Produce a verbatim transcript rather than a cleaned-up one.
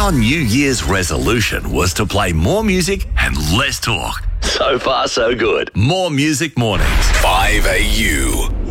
Our New Year's resolution was to play more music and less talk. So far, so good. More Music Mornings. five A U.